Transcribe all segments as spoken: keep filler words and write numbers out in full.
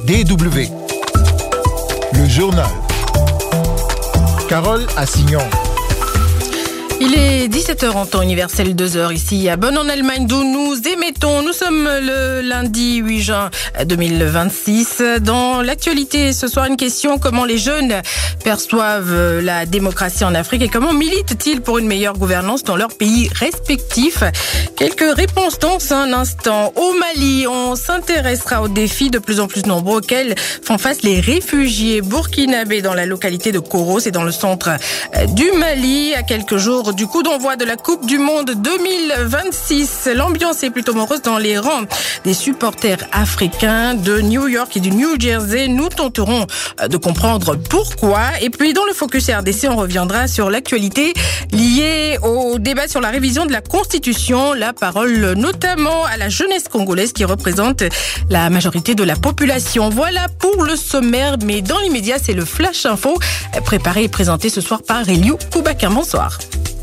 D W. Le journal. Carole Assignon. Il est dix-sept heures en temps universel, deux heures ici à Bonn en Allemagne, d'où nous émettons. Nous sommes le lundi huit juin deux mille vingt-six. Dans l'actualité ce soir, une question: comment les jeunes perçoivent la démocratie en Afrique et comment militent-ils pour une meilleure gouvernance dans leurs pays respectifs? Quelques réponses dans un instant. Au Mali, on s'intéressera aux défis de plus en plus nombreux auxquels font face les réfugiés burkinabés dans la localité de Koro. C'est dans le centre du Mali, à quelques jours du coup d'envoi de la Coupe du Monde deux mille vingt-six. L'ambiance est plutôt morose dans les rangs des supporters africains de New York et du New Jersey. Nous tenterons de comprendre pourquoi. Et puis dans le Focus R D C, on reviendra sur l'actualité liée au débat sur la révision de la Constitution. La parole notamment à la jeunesse congolaise qui représente la majorité de la population. Voilà pour le sommaire, mais dans l'immédiat, c'est le Flash Info préparé et présenté ce soir par Eliou Koubakin. Bonsoir.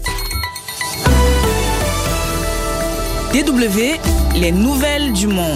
D W, les nouvelles du monde.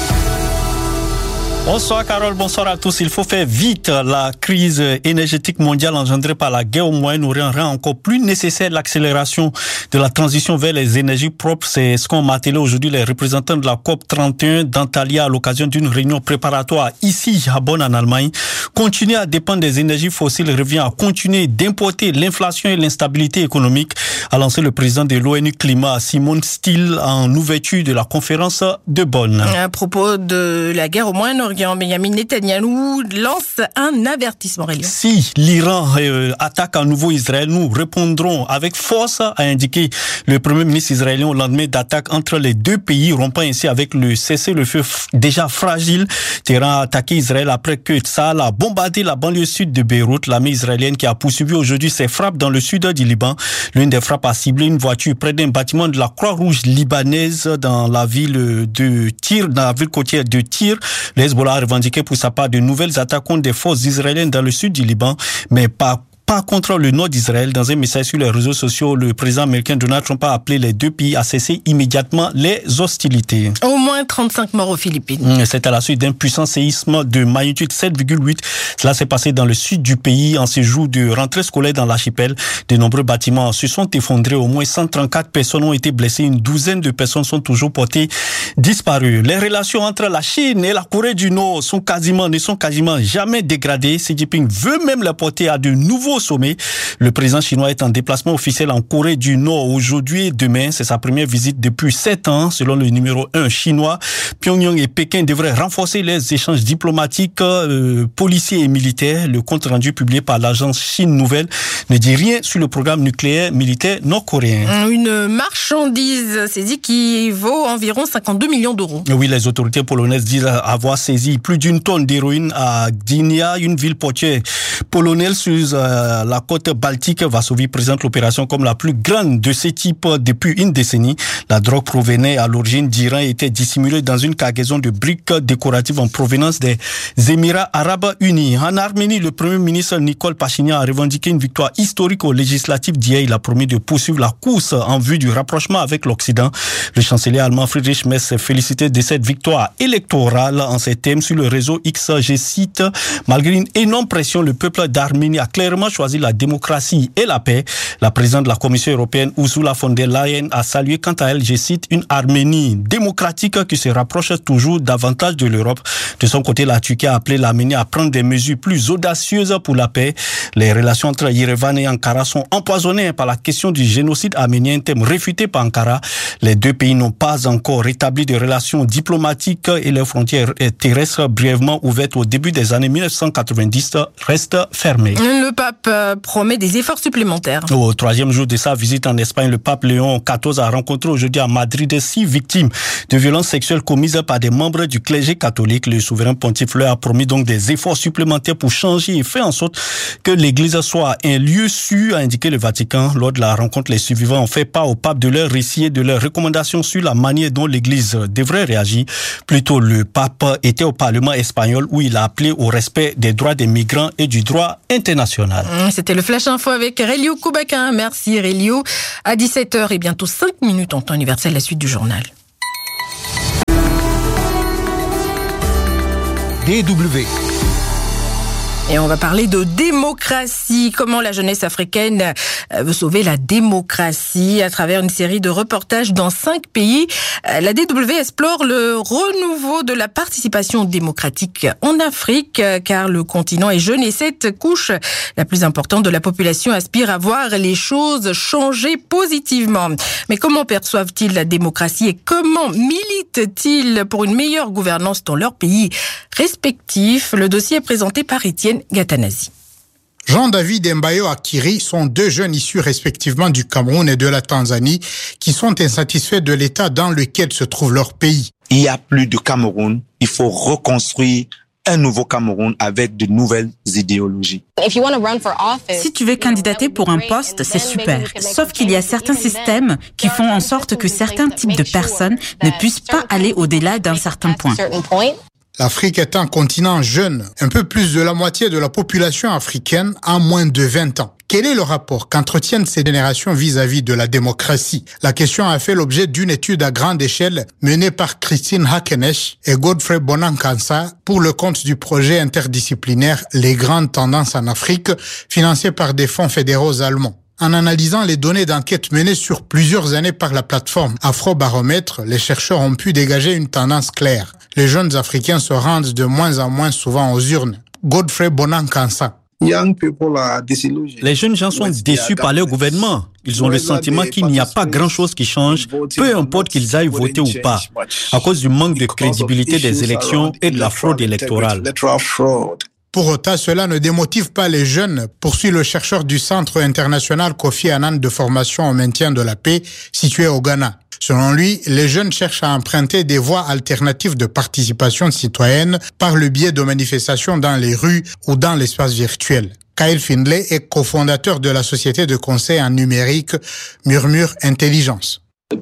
Bonsoir Carole, bonsoir à tous. Il faut faire vite. La crise énergétique mondiale engendrée par la guerre au Moyen-Orient rend encore plus nécessaire l'accélération de la transition vers les énergies propres. C'est ce qu'ont martelé aujourd'hui les représentants de la COP trente et un d'Antalya à l'occasion d'une réunion préparatoire ici à Bonn en Allemagne. Continuer à dépendre des énergies fossiles revient à continuer d'importer l'inflation et l'instabilité économique, a lancé le président de l'ONU Climat, Simon Still, en ouverture de la conférence de Bonn. À propos de la guerre au Moyen-Orient, Benjamin Netanyahou lance un avertissement. Religieux. Si l'Iran euh, attaque à nouveau Israël, nous répondrons avec force, a indiqué le premier ministre israélien au lendemain d'attaque entre les deux pays, rompant ainsi avec le cessez-le-feu f- déjà fragile. Téhéran a attaqué Israël après que Tsahal a bombardé la banlieue sud de Beyrouth. L'armée israélienne qui a poursuivi aujourd'hui ses frappes dans le sud du Liban. L'une des frappes a ciblé une voiture près d'un bâtiment de la Croix-Rouge libanaise dans la ville de Tyr, dans la ville côtière de Tyr. Les Hezbollah a revendiqué pour sa part de nouvelles attaques contre des forces israéliennes dans le sud du Liban, mais pas Pas contre le nord d'Israël. Dans un message sur les réseaux sociaux, le président américain Donald Trump a appelé les deux pays à cesser immédiatement les hostilités. Au moins trente-cinq morts aux Philippines. C'est à la suite d'un puissant séisme de magnitude sept virgule huit. Cela s'est passé dans le sud du pays en ce jour de rentrée scolaire dans l'archipel. De nombreux bâtiments se sont effondrés. Au moins cent trente-quatre personnes ont été blessées. Une douzaine de personnes sont toujours portées disparues. Les relations entre la Chine et la Corée du Nord sont quasiment, ne sont quasiment jamais dégradées. Xi Jinping veut même les porter à de nouveaux au sommet. Le président chinois est en déplacement officiel en Corée du Nord aujourd'hui et demain. C'est sa première visite depuis sept ans, selon le numéro un chinois. Pyongyang et Pékin devraient renforcer les échanges diplomatiques, euh, policiers et militaires. Le compte rendu publié par l'agence Chine Nouvelle ne dit rien sur le programme nucléaire militaire nord-coréen. Une marchandise saisie qui vaut environ cinquante-deux millions d'euros. Oui, les autorités polonaises disent avoir saisi plus d'une tonne d'héroïne à Gdynia, une ville portuaire polonaise sur euh, la côte baltique. Varsovie présente l'opération comme la plus grande de ce type depuis une décennie. La drogue provenait à l'origine d'Iran et était dissimulée dans une cargaison de briques décoratives en provenance des Émirats arabes unis. En Arménie, le premier ministre Nikol Pachinian a revendiqué une victoire historique aux législatives d'hier. Il a promis de poursuivre la course en vue du rapprochement avec l'Occident. Le chancelier allemand Friedrich Merz s'est félicité de cette victoire électorale. En ces termes sur le réseau X, je cite: malgré une énorme pression, le peuple d'Arménie a clairement choisi la démocratie et la paix. La présidente de la Commission européenne, Ursula von der Leyen, a salué quant à elle, je cite, une Arménie démocratique qui se rapproche toujours davantage de l'Europe. De son côté, la Turquie a appelé l'Arménie à prendre des mesures plus audacieuses pour la paix. Les relations entre Yerevan et Ankara sont empoisonnées par la question du génocide arménien, thème réfuté par Ankara. Les deux pays n'ont pas encore rétabli de relations diplomatiques et leurs frontières terrestres, brièvement ouvertes au début des années mille neuf cent quatre-vingt-dix, restent fermées. Le pape promet des efforts supplémentaires. Au troisième jour de sa visite en Espagne, le pape Léon quatorze a rencontré aujourd'hui à Madrid six victimes de violences sexuelles commises par des membres du clergé catholique. Le souverain pontife leur a promis donc des efforts supplémentaires pour changer et faire en sorte que l'église soit un lieu sûr, a indiqué le Vatican. Lors de la rencontre, les survivants ont fait part au pape de leurs récits et de leurs recommandations sur la manière dont l'église devrait réagir. Plus tôt, le pape était au Parlement espagnol où il a appelé au respect des droits des migrants et du droit international. C'était le Flash Info avec Reliou Koubakin. Merci Reliou. À dix-sept heures et bientôt cinq minutes en temps universel, la suite du journal. D W. Et on va parler de démocratie. Comment la jeunesse africaine veut sauver la démocratie à travers une série de reportages dans cinq pays. La D W explore le renouveau de la participation démocratique en Afrique, car le continent est jeune et cette couche la plus importante de la population aspire à voir les choses changer positivement. Mais comment perçoivent-ils la démocratie et comment militent-ils pour une meilleure gouvernance dans leur pays respectifs? Le dossier est présenté par Étienne Gatanazi. Jean-David et Mbayo Akiri sont deux jeunes issus respectivement du Cameroun et de la Tanzanie qui sont insatisfaits de l'état dans lequel se trouve leur pays. Il n'y a plus de Cameroun, il faut reconstruire un nouveau Cameroun avec de nouvelles idéologies. Si tu veux candidater pour un poste, c'est super. Sauf qu'il y a certains systèmes qui font en sorte que certains types de personnes ne puissent pas aller au-delà d'un certain point. L'Afrique est un continent jeune. Un peu plus de la moitié de la population africaine a moins de vingt ans. Quel est le rapport qu'entretiennent ces générations vis-à-vis de la démocratie? La question a fait l'objet d'une étude à grande échelle menée par Christine Hakenesh et Godfrey Bonankansa pour le compte du projet interdisciplinaire Les grandes tendances en Afrique, financé par des fonds fédéraux allemands. En analysant les données d'enquête menées sur plusieurs années par la plateforme Afrobaromètre, les chercheurs ont pu dégager une tendance claire. Les jeunes Africains se rendent de moins en moins souvent aux urnes. Godfrey Bonankansa. Les jeunes gens sont déçus par leur gouvernement. Ils ont le sentiment qu'il n'y a pas grand-chose qui change, peu importe qu'ils aillent voter ou pas, à cause du manque de crédibilité des élections et de la fraude électorale. Pour autant, cela ne démotive pas les jeunes, poursuit le chercheur du Centre international Kofi Annan de formation au maintien de la paix, situé au Ghana. Selon lui, les jeunes cherchent à emprunter des voies alternatives de participation citoyenne par le biais de manifestations dans les rues ou dans l'espace virtuel. Kyle Findlay est cofondateur de la société de conseil en numérique Murmure Intelligence.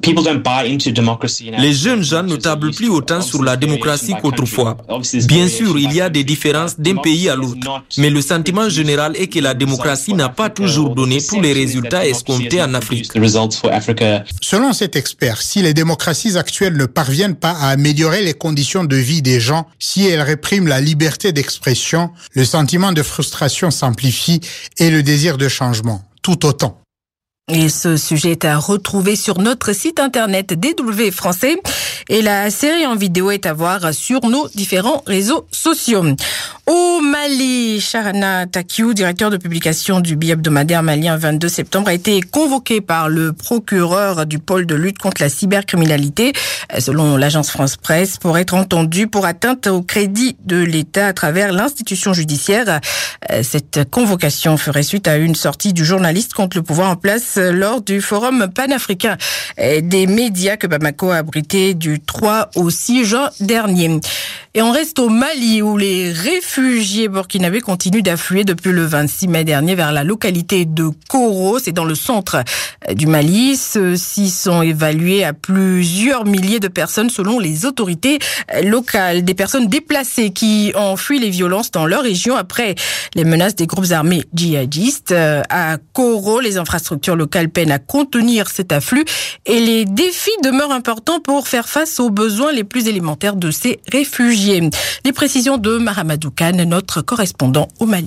Les jeunes gens ne tablent plus autant sur la démocratie qu'autrefois. Bien sûr, il y a des différences d'un pays à l'autre, mais le sentiment général est que la démocratie n'a pas toujours donné tous les résultats escomptés en Afrique. Selon cet expert, si les démocraties actuelles ne parviennent pas à améliorer les conditions de vie des gens, si elles répriment la liberté d'expression, le sentiment de frustration s'amplifie et le désir de changement, tout autant. Et ce sujet est à retrouver sur notre site internet D W français et la série en vidéo est à voir sur nos différents réseaux sociaux. Au Mali, Charana Takiou, directeur de publication du bi-hebdomadaire malien vingt-deux septembre, a été convoqué par le procureur du pôle de lutte contre la cybercriminalité, selon l'agence France Presse, pour être entendu pour atteinte au crédit de l'État à travers l'institution judiciaire. Cette convocation ferait suite à une sortie du journaliste contre le pouvoir en place lors du forum panafricain des médias que Bamako a abrité du trois au six juin dernier. Et on reste au Mali où les réfugiés burkinabés continuent d'affluer depuis le vingt-six mai dernier vers la localité de Koro. C'est dans le centre du Mali. Ceux-ci sont évalués à plusieurs milliers de personnes selon les autorités locales. Des personnes déplacées qui ont fui les violences dans leur région après les menaces des groupes armés djihadistes. À Koro, les infrastructures locales peinent à contenir cet afflux et les défis demeurent importants pour faire face aux besoins les plus élémentaires de ces réfugiés. Les précisions de Mahamadou Khan, notre correspondant au Mali.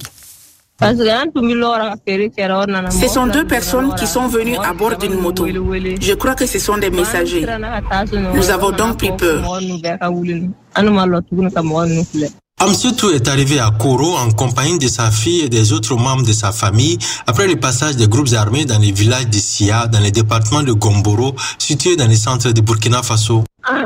Ce sont deux personnes qui sont venues à bord d'une moto. Je crois que ce sont des messagers. Nous avons donc pris peur. Amsetou est arrivé à Koro en compagnie de sa fille et des autres membres de sa famille après le passage des groupes armés dans les villages de Sia, dans le département de Gomboro, situé dans le centre de Burkina Faso.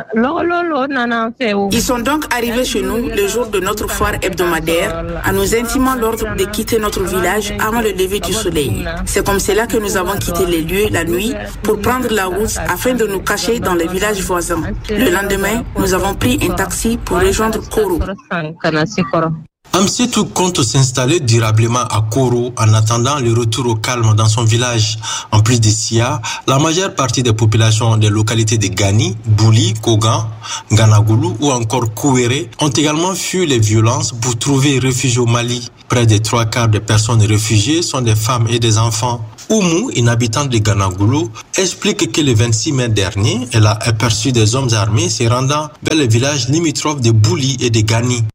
Ils sont donc arrivés chez nous le jour de notre foire hebdomadaire en nous intimant l'ordre de quitter notre village avant le lever du soleil. C'est comme cela que nous avons quitté les lieux la nuit pour prendre la route afin de nous cacher dans les villages voisins. Le lendemain, nous avons pris un taxi pour rejoindre Koro. Amsetou compte s'installer durablement à Koro en attendant le retour au calme dans son village. En plus de Sia, la majeure partie des populations des localités de Gani, Bouli, Kogan, Ganagoulou ou encore Kouéré ont également fui les violences pour trouver refuge au Mali. Près des trois quarts des personnes réfugiées sont des femmes et des enfants. Oumou, une habitante de Ganagoulou, explique que le vingt-six mai dernier, elle a aperçu des hommes armés se rendant vers le village limitrophe de Bouli et de Gani.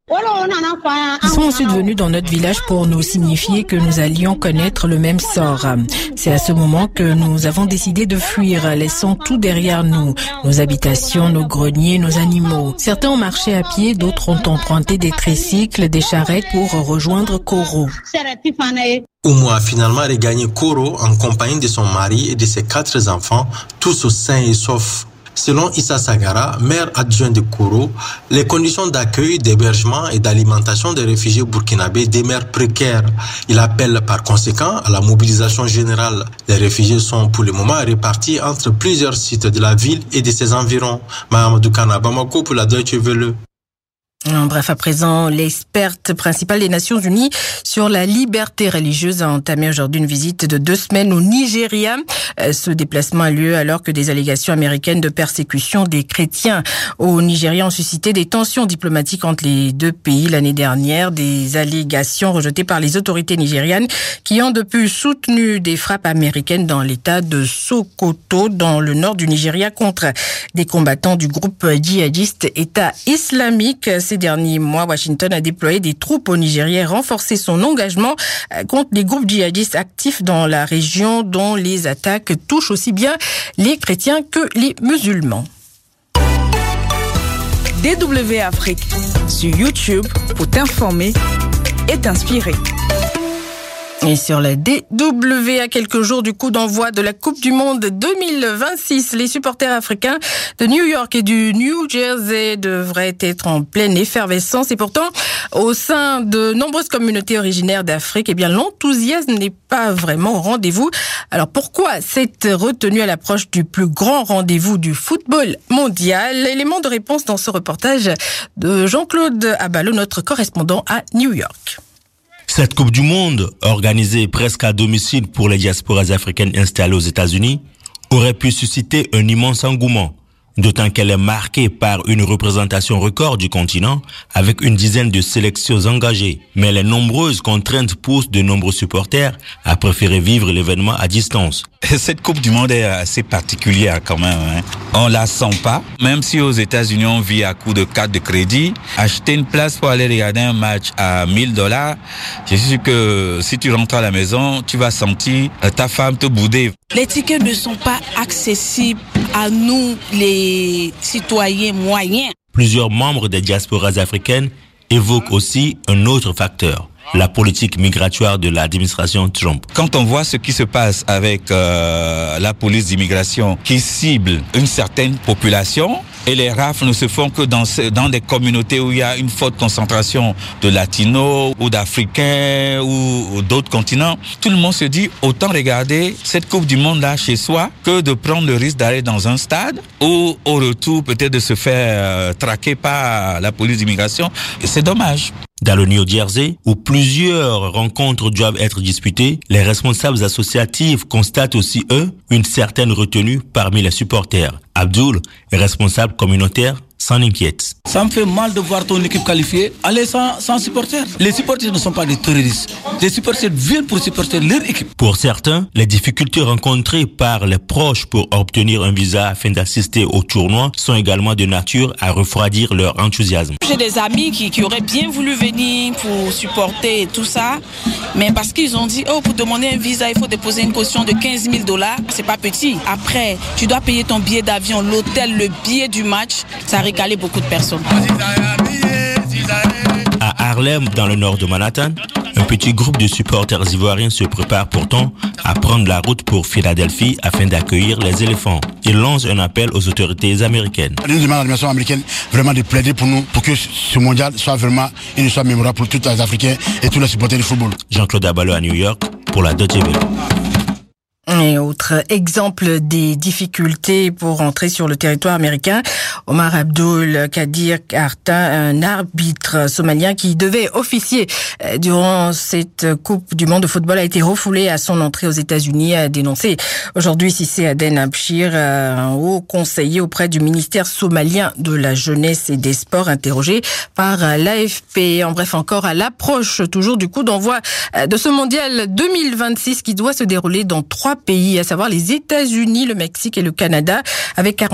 Ils sont ensuite venus dans notre village pour nous signifier que nous allions connaître le même sort. C'est à ce moment que nous avons décidé de fuir, laissant tout derrière nous, nos habitations, nos greniers, nos animaux. Certains ont marché à pied, d'autres ont emprunté des tricycles, des charrettes pour rejoindre Koro. Oumou a finalement regagné Koro en compagnie de son mari et de ses quatre enfants, tous sains et saufs. Selon Issa Sagara, maire adjoint de Koro, les conditions d'accueil, d'hébergement et d'alimentation des réfugiés burkinabés demeurent précaires. Il appelle par conséquent à la mobilisation générale. Les réfugiés sont pour le moment répartis entre plusieurs sites de la ville et de ses environs. Mahamadou Kana, Bamako pour la Deutsche Welle. Bref, à présent, l'experte principale des Nations Unies sur la liberté religieuse a entamé aujourd'hui une visite de deux semaines au Nigeria. Ce déplacement a lieu alors que des allégations américaines de persécution des chrétiens au Nigeria ont suscité des tensions diplomatiques entre les deux pays l'année dernière. Des allégations rejetées par les autorités nigérianes qui ont depuis soutenu des frappes américaines dans l'état de Sokoto, dans le nord du Nigeria, contre des combattants du groupe djihadiste État islamique. Ces derniers mois, Washington a déployé des troupes au Nigeria et renforcé son engagement contre les groupes djihadistes actifs dans la région, dont les attaques touchent aussi bien les chrétiens que les musulmans. D W Afrique sur YouTube pour t'informer et t'inspirer. Et sur la D W, à quelques jours du coup d'envoi de la Coupe du Monde deux mille vingt-six, les supporters africains de New York et du New Jersey devraient être en pleine effervescence. Et pourtant, au sein de nombreuses communautés originaires d'Afrique, eh bien, l'enthousiasme n'est pas vraiment au rendez-vous. Alors pourquoi cette retenue à l'approche du plus grand rendez-vous du football mondial? Élément de réponse dans ce reportage de Jean-Claude Abalo, notre correspondant à New York. Cette Coupe du Monde, organisée presque à domicile pour les diasporas africaines installées aux États-Unis, aurait pu susciter un immense engouement, d'autant qu'elle est marquée par une représentation record du continent avec une dizaine de sélections engagées. Mais les nombreuses contraintes poussent de nombreux supporters à préférer vivre l'événement à distance. Cette Coupe du Monde est assez particulière quand même. Hein. On la sent pas. Même si aux États-Unis on vit à coup de carte de crédit, acheter une place pour aller regarder un match à mille dollars, je suis sûr que si tu rentres à la maison, tu vas sentir ta femme te bouder. Les tickets ne sont pas accessibles à nous, les citoyens moyens. Plusieurs membres des diasporas africaines évoquent aussi un autre facteur: la politique migratoire de l'administration Trump. Quand on voit ce qui se passe avec euh, la police d'immigration qui cible une certaine population, et les rafles ne se font que dans, dans des communautés où il y a une forte concentration de latinos ou d'africains ou, ou d'autres continents, tout le monde se dit autant regarder cette Coupe du Monde là chez soi que de prendre le risque d'aller dans un stade ou au retour peut-être de se faire euh, traquer par la police d'immigration. Et c'est dommage. Dans le New Jersey, où plusieurs rencontres doivent être disputées, les responsables associatifs constatent aussi, eux, une certaine retenue parmi les supporters. Abdul, responsable communautaire, s'en inquiète. Ça me fait mal de voir ton équipe qualifiée aller sans, sans supporters. Les supporters ne sont pas des terroristes. Les supporters viennent pour supporter leur équipe. Pour certains, les difficultés rencontrées par les proches pour obtenir un visa afin d'assister au tournoi sont également de nature à refroidir leur enthousiasme. J'ai des amis qui, qui auraient bien voulu venir pour supporter et tout ça, mais parce qu'ils ont dit, oh, pour demander un visa, il faut déposer une caution de quinze mille dollars. C'est pas petit. Après, tu dois payer ton billet d'avion, l'hôtel, le billet du match. Ça a régalé beaucoup de personnes. À Harlem, dans le nord de Manhattan, un petit groupe de supporters ivoiriens se prépare pourtant à prendre la route pour Philadelphie afin d'accueillir les éléphants. Ils lancent un appel aux autorités américaines. Nous demandons à l'administration américaine vraiment de plaider pour nous, pour que ce mondial soit vraiment une histoire mémorable pour tous les Africains et tous les supporters du football. Jean-Claude Abalo à New York pour la Deutsche Welle. Et autre exemple des difficultés pour entrer sur le territoire américain, Omar Abdul Kadir Arta, un arbitre somalien qui devait officier durant cette Coupe du Monde de football, a été refoulé à son entrée aux États-Unis, a dénoncé aujourd'hui Cissé Aden Abshir, un haut conseiller auprès du ministère somalien de la jeunesse et des sports, interrogé par l'A F P. En bref, encore à l'approche toujours du coup d'envoi de ce mondial deux mille vingt-six qui doit se dérouler dans trois pays, à savoir les États-Unis, le Mexique et le Canada, avec quarante-huit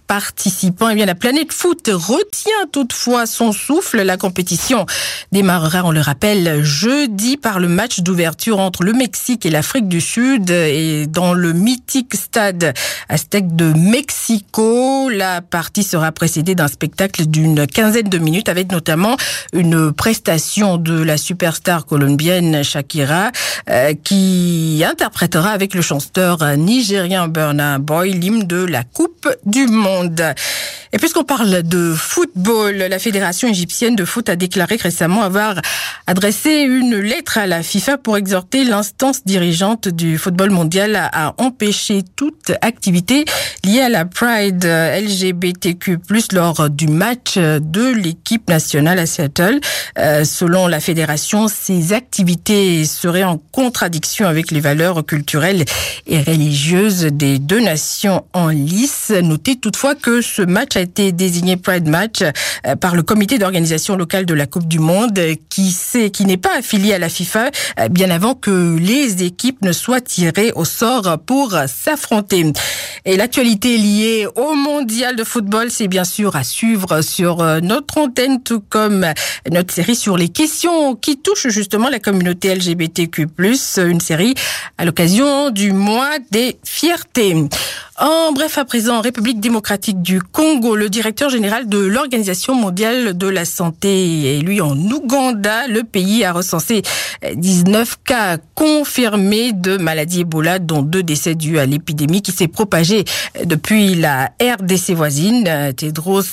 participants. Eh bien, la planète foot retient toutefois son souffle. La compétition démarrera, on le rappelle, jeudi par le match d'ouverture entre le Mexique et l'Afrique du Sud et dans le mythique stade Aztec de Mexico. La partie sera précédée d'un spectacle d'une quinzaine de minutes avec notamment une prestation de la superstar colombienne Shakira euh, qui interprétera avec le chanteur nigérien Burna Boy l'hymne de la Coupe du Monde. Et puisqu'on parle de football, la Fédération égyptienne de foot a déclaré récemment avoir adressé une lettre à la FIFA pour exhorter l'instance dirigeante du football mondial à empêcher toute activité liée à la Pride L G B T Q plus, lors du match de l'équipe nationale à Seattle. Euh, selon la fédération, ces activités seraient en contradiction avec les valeurs culturelles et religieuses des deux nations en lice. Notez toutefois que ce match a été désigné Pride Match euh, par le comité d'organisation locale de la Coupe du Monde qui sait, qui n'est pas affilié à la FIFA euh, bien avant que les équipes ne soient tirées au sort pour s'affronter. Et l'actualité liée au mondial de football, c'est bien sûr à suivre sur notre antenne, tout comme notre série sur les questions qui touchent justement la communauté L G B T Q plus, une série à l'occasion du mois des fiertés. En bref, à présent, en République démocratique du Congo, le directeur général de l'Organisation mondiale de la santé est lui en Ouganda. Le pays a recensé dix-neuf cas confirmés de maladie Ebola, dont deux décès dus à l'épidémie qui s'est propagée depuis la R D C voisine. Tedros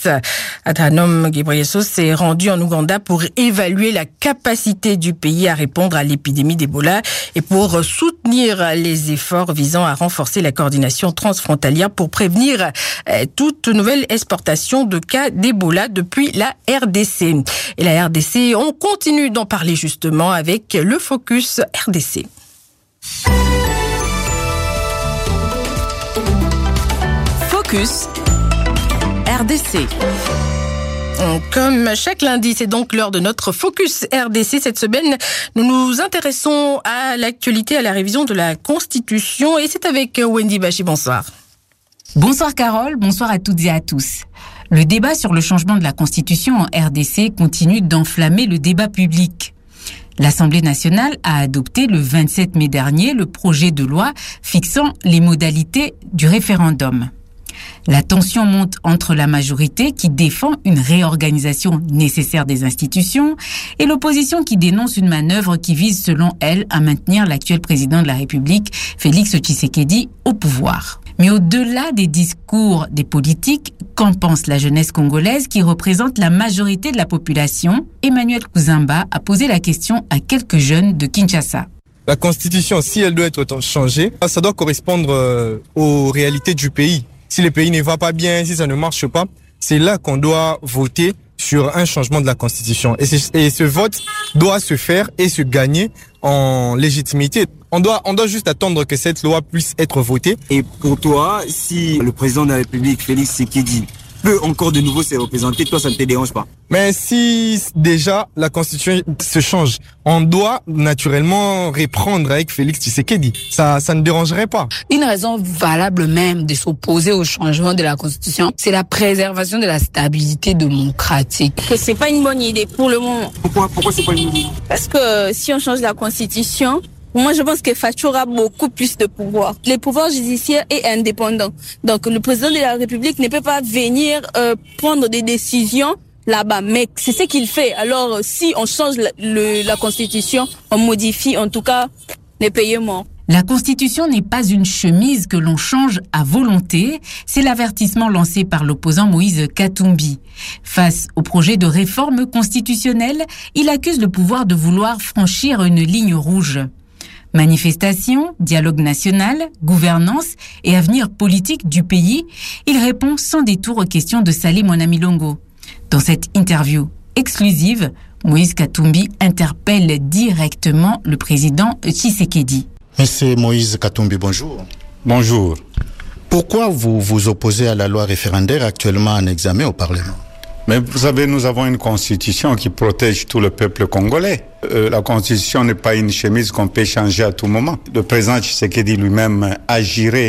Adhanom Ghebreyesus s'est rendu en Ouganda pour évaluer la capacité du pays à répondre à l'épidémie d'Ebola et pour soutenir les efforts visant à renforcer la coordination transfrontalière pour prévenir euh, toute nouvelle exportation de cas d'Ebola depuis la R D C. Et la R D C, on continue d'en parler justement avec le Focus R D C. Focus R D C. Comme chaque lundi, c'est donc l'heure de notre Focus R D C. Cette semaine, nous nous intéressons à l'actualité, à la révision de la Constitution. Et c'est avec Wendy Bachi. Bonsoir. Bonsoir Carole, bonsoir à toutes et à tous. Le débat sur le changement de la Constitution en R D C continue d'enflammer le débat public. L'Assemblée nationale a adopté le vingt-sept mai dernier le projet de loi fixant les modalités du référendum. La tension monte entre la majorité qui défend une réorganisation nécessaire des institutions et l'opposition qui dénonce une manœuvre qui vise, selon elle, à maintenir l'actuel président de la République, Félix Tshisekedi, au pouvoir. Mais au-delà des discours des politiques, qu'en pense la jeunesse congolaise qui représente la majorité de la population? Emmanuel Kouzamba a posé la question à quelques jeunes de Kinshasa. La Constitution, si elle doit être changée, ça doit correspondre aux réalités du pays. Si le pays ne va pas bien, si ça ne marche pas, c'est là qu'on doit voter sur un changement de la Constitution. Et, et ce vote doit se faire et se gagner en légitimité. On doit, on doit juste attendre que cette loi puisse être votée. Et pour toi, si le président de la République, Félix Tshisekedi, peut encore de nouveau se représenter, toi, ça ne te dérange pas? Mais si déjà la Constitution se change, on doit naturellement reprendre avec Félix Tshisekedi. Ça, ça ne dérangerait pas. Une raison valable même de s'opposer au changement de la Constitution, c'est la préservation de la stabilité démocratique. Que c'est pas une bonne idée pour le moment. Pourquoi, pourquoi c'est pas une bonne idée? Parce que si on change la Constitution, moi, je pense que Fatou aura beaucoup plus de pouvoir. Le pouvoir judiciaire est indépendant. Donc, le président de la République ne peut pas venir euh, prendre des décisions là-bas. Mais c'est ce qu'il fait. Alors, si on change la, le, la Constitution, on modifie en tout cas les pays morts. La Constitution n'est pas une chemise que l'on change à volonté. C'est l'avertissement lancé par l'opposant Moïse Katumbi. Face au projet de réforme constitutionnelle, il accuse le pouvoir de vouloir franchir une ligne rouge. Manifestation, dialogue national, gouvernance et avenir politique du pays, il répond sans détour aux questions de Saleh Mwanamilongo. Dans cette interview exclusive, Moïse Katumbi interpelle directement le président Tshisekedi. Monsieur Moïse Katumbi, bonjour. Bonjour. Pourquoi vous vous opposez à la loi référendaire actuellement en examen au Parlement? Mais vous savez, nous avons une constitution qui protège tout le peuple congolais. Euh, la constitution n'est pas une chemise qu'on peut changer à tout moment. Le président Tshisekedi lui-même agirait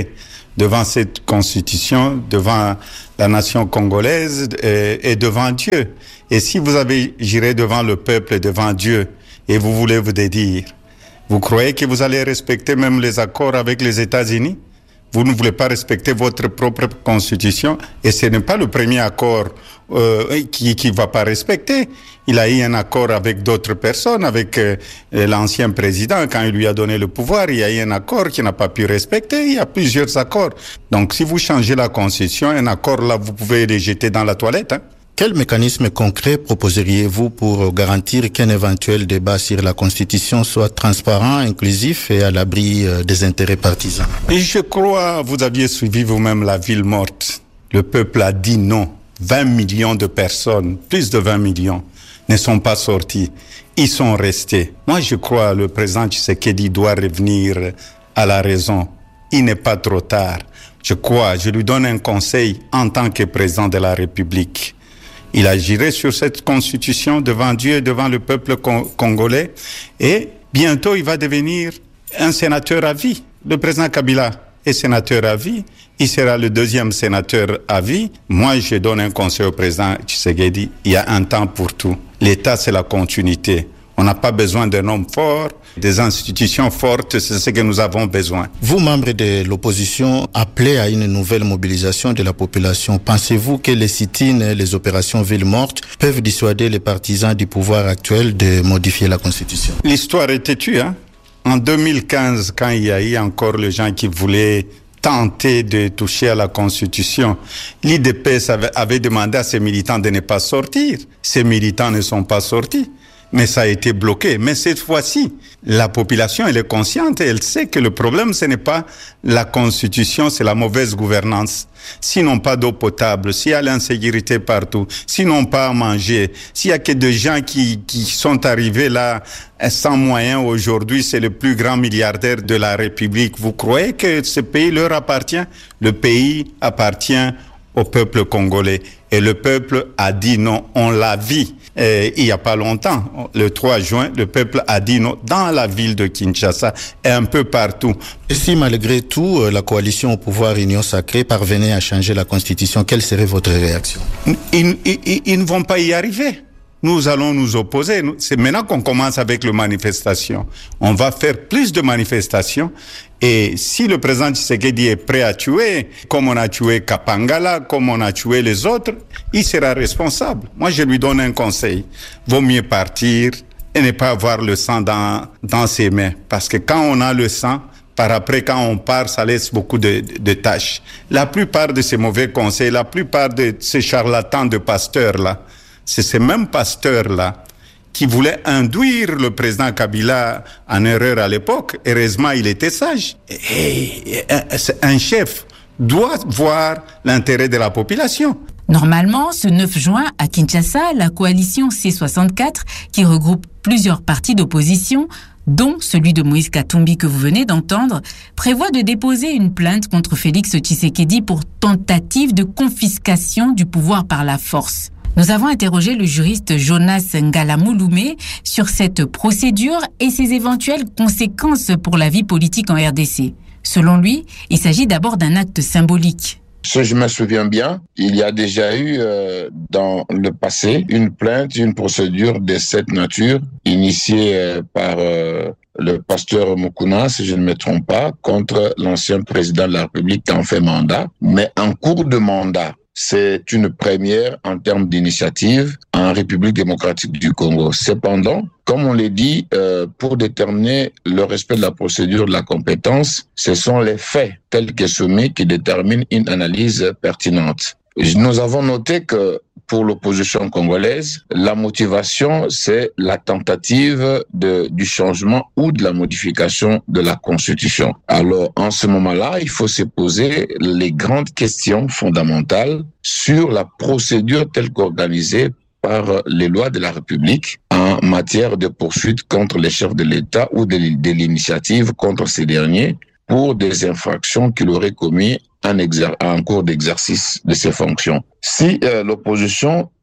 devant cette constitution, devant la nation congolaise et, et devant Dieu. Et si vous avez juré devant le peuple et devant Dieu et vous voulez vous dédire, vous croyez que vous allez respecter même les accords avec les États-Unis? Vous ne voulez pas respecter votre propre constitution et ce n'est pas le premier accord euh, qui qui va pas respecter. Il a eu un accord avec d'autres personnes, avec euh, l'ancien président quand il lui a donné le pouvoir. Il y a eu un accord qu'il n'a pas pu respecter. Il y a plusieurs accords. Donc si vous changez la constitution, un accord là, vous pouvez le jeter dans la toilette. Hein. Quel mécanisme concret proposeriez-vous pour garantir qu'un éventuel débat sur la Constitution soit transparent, inclusif et à l'abri des intérêts partisans? Et je crois, vous aviez suivi vous-même la ville morte. Le peuple a dit non. vingt millions de personnes, plus de vingt millions, ne sont pas sortis. Ils sont restés. Moi, je crois que le président Tshisekedi doit revenir à la raison. Il n'est pas trop tard. Je crois, je lui donne un conseil en tant que président de la République. Il a géré sur cette constitution devant Dieu et devant le peuple con- congolais. Et bientôt, il va devenir un sénateur à vie. Le président Kabila est sénateur à vie. Il sera le deuxième sénateur à vie. Moi, je donne un conseil au président Tshisekedi. Il y a un temps pour tout. L'État, c'est la continuité. On n'a pas besoin d'un homme fort, des institutions fortes, c'est ce que nous avons besoin. Vous, membres de l'opposition, appelez à une nouvelle mobilisation de la population. Pensez-vous que les sit-ins et les opérations villes mortes peuvent dissuader les partisans du pouvoir actuel de modifier la Constitution? L'histoire est têtue, hein. En deux mille quinze, quand il y a eu encore les gens qui voulaient tenter de toucher à la Constitution, l'I D P S avait, avait demandé à ses militants de ne pas sortir. Ces militants ne sont pas sortis. Mais ça a été bloqué. Mais cette fois-ci, la population, elle est consciente et elle sait que le problème, ce n'est pas la Constitution, c'est la mauvaise gouvernance. S'ils n'ont pas d'eau potable, s'il y a l'insécurité partout, s'ils n'ont pas à manger, s'il y a que des gens qui, qui sont arrivés là sans moyens aujourd'hui, c'est le plus grand milliardaire de la République. Vous croyez que ce pays leur appartient? Le pays appartient au peuple congolais. Et le peuple a dit non, on l'a vu. Et il n'y a pas longtemps, le trois juin, le peuple a dit non dans la ville de Kinshasa et un peu partout. Et si malgré tout, la coalition au pouvoir Union Sacrée parvenait à changer la Constitution, quelle serait votre réaction? Ils, ils, ils ne vont pas y arriver. Nous allons nous opposer. C'est maintenant qu'on commence avec les manifestations. On va faire plus de manifestations. Et si le président Tshisekedi est prêt à tuer, comme on a tué Kapangala, comme on a tué les autres, il sera responsable. Moi, je lui donne un conseil. Vaut mieux partir et ne pas avoir le sang dans, dans ses mains. Parce que quand on a le sang, par après, quand on part, ça laisse beaucoup de, de, de tâches. La plupart de ces mauvais conseils, la plupart de ces charlatans de pasteurs-là, c'est ces mêmes pasteurs-là qui voulaient induire le président Kabila en erreur à l'époque. Heureusement, il était sage. Et un chef doit voir l'intérêt de la population. Normalement, ce neuf juin, à Kinshasa, la coalition C soixante-quatre, qui regroupe plusieurs partis d'opposition, dont celui de Moïse Katumbi que vous venez d'entendre, prévoit de déposer une plainte contre Félix Tshisekedi pour tentative de confiscation du pouvoir par la force. Nous avons interrogé le juriste Jonas Ngalamouloumé sur cette procédure et ses éventuelles conséquences pour la vie politique en R D C. Selon lui, il s'agit d'abord d'un acte symbolique. Si je me souviens bien, il y a déjà eu euh, dans le passé une plainte, une procédure de cette nature initiée euh, par euh, le pasteur Mukuna, si je ne me trompe pas, contre l'ancien président de la République qui en fait mandat, mais en cours de mandat. C'est une première en termes d'initiative en République démocratique du Congo. Cependant, comme on l'a dit, euh, pour déterminer le respect de la procédure de la compétence, ce sont les faits tels que soumis qui déterminent une analyse pertinente. Nous avons noté que pour l'opposition congolaise, la motivation, c'est la tentative de, du changement ou de la modification de la Constitution. Alors, en ce moment-là, il faut se poser les grandes questions fondamentales sur la procédure telle qu'organisée par les lois de la République en matière de poursuite contre les chefs de l'État ou de, de l'initiative contre ces derniers pour des infractions qu'il aurait commis en, exer- en cours d'exercice de ses fonctions. Si euh, l'opposition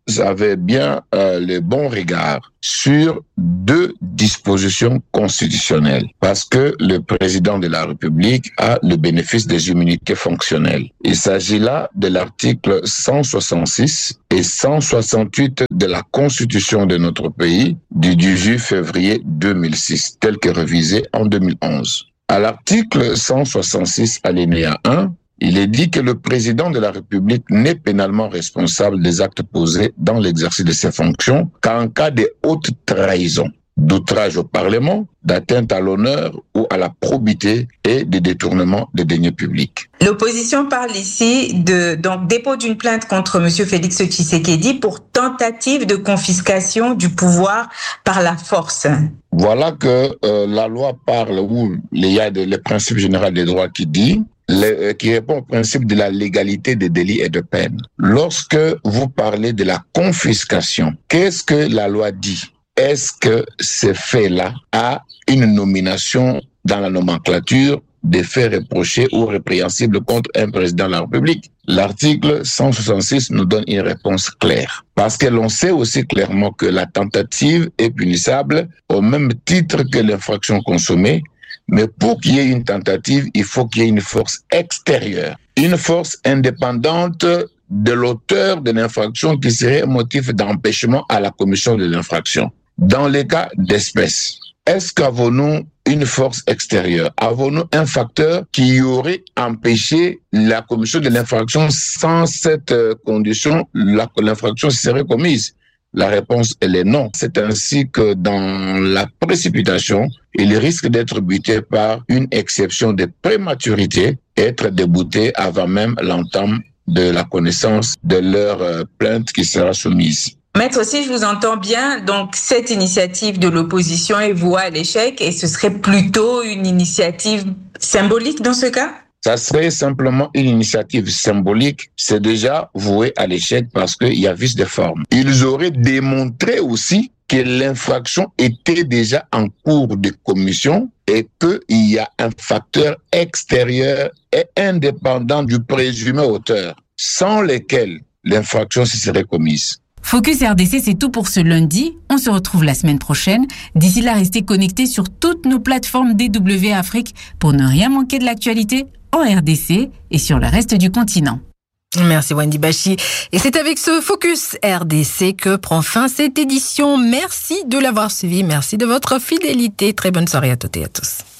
avait bien euh, le bon regard sur deux dispositions constitutionnelles, parce que le président de la République a le bénéfice des immunités fonctionnelles. Il s'agit là de l'article cent soixante-six et cent soixante-huit de la Constitution de notre pays du dix-huit février deux mille six, tel que révisé en deux mille onze. À l'article cent soixante-six, alinéa un, il est dit que le président de la République n'est pénalement responsable des actes posés dans l'exercice de ses fonctions qu'en cas de haute trahison, d'outrage au Parlement, d'atteinte à l'honneur ou à la probité et de détournement des deniers publics. L'opposition parle ici de donc dépôt d'une plainte contre M. Félix Tshisekedi pour tentative de confiscation du pouvoir par la force. Voilà que euh, la loi parle, où il y a de, le principe général des droits qui dit, Le, qui répond au principe de la légalité des délits et de peines. Lorsque vous parlez de la confiscation, qu'est-ce que la loi dit? Est-ce que ce fait-là a une nomination dans la nomenclature des faits reprochés ou répréhensibles contre un président de la République? L'article cent soixante-six nous donne une réponse claire. Parce que l'on sait aussi clairement que la tentative est punissable au même titre que l'infraction consommée. Mais pour qu'il y ait une tentative, il faut qu'il y ait une force extérieure, une force indépendante de l'auteur de l'infraction qui serait un motif d'empêchement à la commission de l'infraction. Dans les cas d'espèce, est-ce qu'avons-nous une force extérieure? Avons-nous un facteur qui aurait empêché la commission de l'infraction? Sans cette condition, la, l'infraction serait commise. La réponse, elle est non. C'est ainsi que dans la précipitation, il risque d'être buté par une exception de prématurité et être débouté avant même l'entame de la connaissance de leur plainte qui sera soumise. Maître, si je vous entends bien, donc cette initiative de l'opposition est vouée à l'échec et ce serait plutôt une initiative symbolique dans ce cas? Ça serait simplement une initiative symbolique, c'est déjà voué à l'échec parce qu'il y a vice de forme. Ils auraient démontré aussi que l'infraction était déjà en cours de commission et qu'il y a un facteur extérieur et indépendant du présumé auteur, sans lequel l'infraction se serait commise. Focus R D C, c'est tout pour ce lundi. On se retrouve la semaine prochaine. D'ici là, restez connectés sur toutes nos plateformes D W Afrique pour ne rien manquer de l'actualité en R D C et sur le reste du continent. Merci Wendy Bachi. Et c'est avec ce Focus R D C que prend fin cette édition. Merci de l'avoir suivi. Merci de votre fidélité. Très bonne soirée à toutes et à tous.